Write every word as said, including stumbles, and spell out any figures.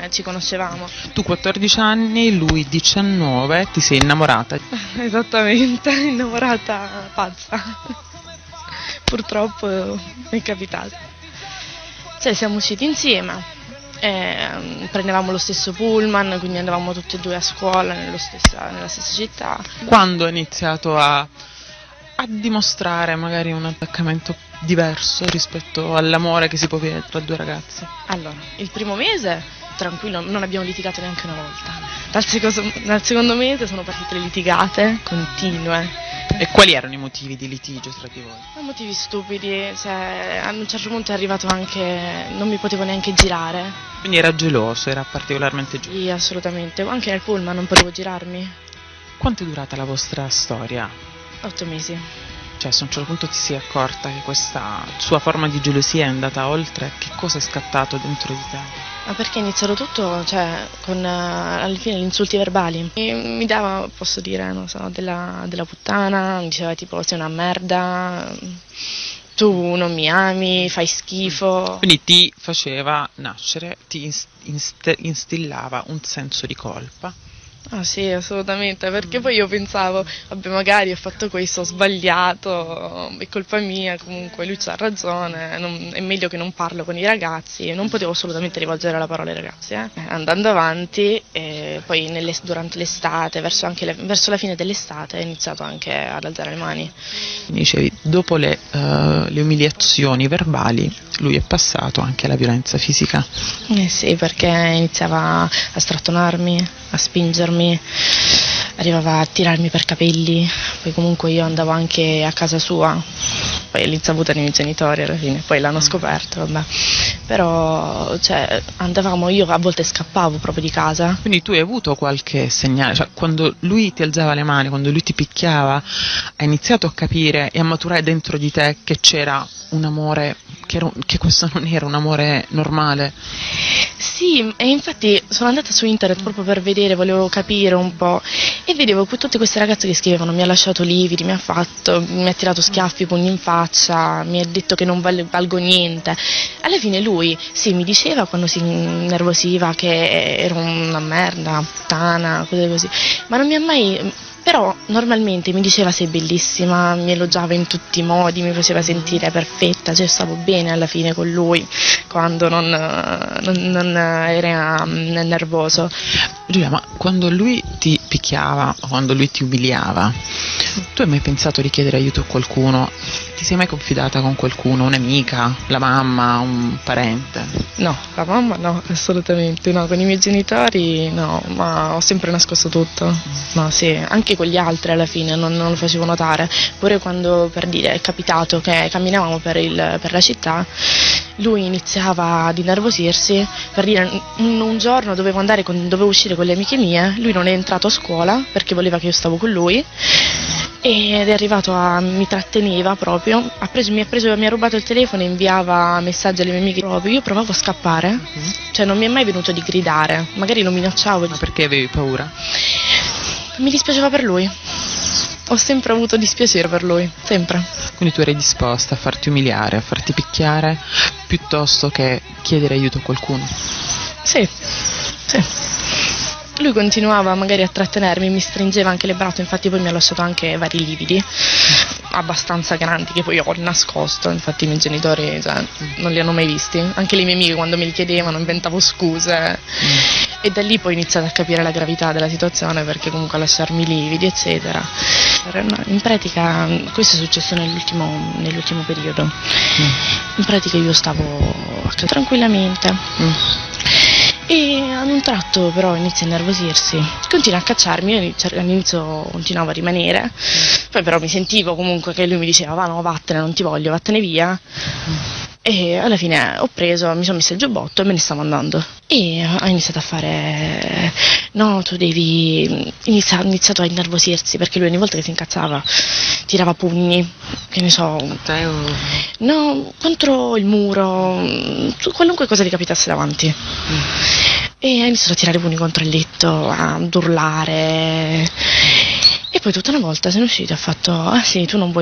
ci conoscevamo. Tu quattordici anni, lui diciannove, ti sei innamorata? Esattamente, innamorata pazza. Purtroppo mi è capitato. Cioè siamo usciti insieme. Eh, prendevamo lo stesso pullman, quindi andavamo tutti e due a scuola nello stessa, nella stessa città. Quando ho iniziato a, a dimostrare magari un attaccamento diverso rispetto all'amore che si può avere tra due ragazzi? Allora, il primo mese tranquillo, non abbiamo litigato neanche una volta. Dal secondo, dal secondo mese sono partite le litigate continue. E quali erano i motivi di litigio tra di voi? Motivi stupidi, cioè a un certo punto è arrivato anche, non mi potevo neanche girare. Quindi era geloso, era particolarmente geloso? Sì, assolutamente, anche nel pullman non potevo girarmi. Quanto è durata la vostra storia? Otto mesi. Cioè, se a un certo punto ti sei accorta che questa sua forma di gelosia è andata oltre, che cosa è scattato dentro di te? Ma perché è iniziato tutto, cioè, con uh, alla fine gli insulti verbali. E mi dava, posso dire, non so, della, della puttana, mi diceva tipo sei una merda, tu non mi ami, fai schifo. Quindi ti faceva nascere, ti inst- inst- instillava un senso di colpa. Ah sì, assolutamente, perché poi io pensavo, vabbè magari ho fatto questo, ho sbagliato, è colpa mia, comunque lui c'ha ragione, non, è meglio che non parlo con i ragazzi, non potevo assolutamente rivolgere la parola ai ragazzi, eh. Andando avanti, eh, poi nelle, durante l'estate, verso, anche le, verso la fine dell'estate, ho iniziato anche ad alzare le mani. Dicevi, dopo le, uh, le umiliazioni verbali, lui è passato anche alla violenza fisica. Eh sì, perché iniziava a strattonarmi, a spingermi, arrivava a tirarmi per capelli, poi comunque io andavo anche a casa sua, poi l'insaputa dei miei genitori alla fine, poi l'hanno scoperto, vabbè. Però cioè, andavamo, io a volte scappavo proprio di casa. Quindi tu hai avuto qualche segnale, cioè quando lui ti alzava le mani, quando lui ti picchiava, hai iniziato a capire e a maturare dentro di te che c'era un amore, che, era, che questo non era un amore normale? Sì, e infatti sono andata su internet proprio per vedere, volevo capire un po', e vedevo tutte queste ragazze che scrivevano mi ha lasciato lividi, mi ha fatto, mi ha tirato schiaffi, pugni in faccia, mi ha detto che non val- valgo niente. Alla fine lui sì mi diceva quando si innervosiva che ero una merda, puttana, cose così, ma non mi ha mai... Però normalmente mi diceva sei bellissima, mi elogiava in tutti i modi, mi faceva sentire perfetta, cioè stavo bene alla fine con lui quando non, non, non era nervoso. Giulia, ma quando lui ti picchiava o quando lui ti umiliava, tu hai mai pensato di chiedere aiuto a qualcuno? Ti sei mai confidata con qualcuno, un'amica, la mamma, un parente? No, la mamma no, assolutamente no, con i miei genitori no, ma ho sempre nascosto tutto, no sì, anche con gli altri alla fine non, non lo facevo notare, pure quando per dire è capitato che camminavamo per, il, per la città, lui iniziava ad innervosirsi, per dire un, un giorno dovevo andare con, dovevo uscire con le amiche mie, lui non è entrato a scuola perché voleva che io stavo con lui, ed è arrivato a, mi tratteneva proprio, ha preso, mi ha preso, mi ha rubato il telefono e inviava messaggi alle mie amiche proprio, io provavo a scappare, uh-huh. Cioè non mi è mai venuto di gridare, magari lo minacciavo. Ma perché avevi paura? Mi dispiaceva per lui, ho sempre avuto dispiacere per lui, sempre. Quindi tu eri disposta a farti umiliare, a farti picchiare, piuttosto che chiedere aiuto a qualcuno? Sì, sì. Lui continuava magari a trattenermi, mi stringeva anche le braccia, infatti poi mi ha lasciato anche vari lividi abbastanza grandi che poi ho nascosto, infatti i miei genitori cioè, non li hanno mai visti, anche le mie amiche quando me li chiedevano inventavo scuse mm. E da lì poi ho iniziato a capire la gravità della situazione perché comunque a lasciarmi lividi eccetera. In pratica questo è successo nell'ultimo, nell'ultimo periodo, mm. In pratica io stavo tranquillamente mm. E ad un tratto però inizia a innervosirsi, continua a cacciarmi, io all'inizio continuavo a rimanere, poi però mi sentivo comunque che lui mi diceva va no vattene, non ti voglio, vattene via, e alla fine ho preso, mi sono messo il giubbotto e me ne stavo andando e ha iniziato a fare no tu devi, inizia, ha iniziato a innervosirsi perché lui ogni volta che si incazzava tirava pugni, che ne so, no, contro il muro, qualunque cosa gli capitasse davanti. Mm. E ha iniziato a tirare pugni contro il letto, ad urlare. E poi tutta una volta se ne è uscito e ha fatto ah sì tu non vuoi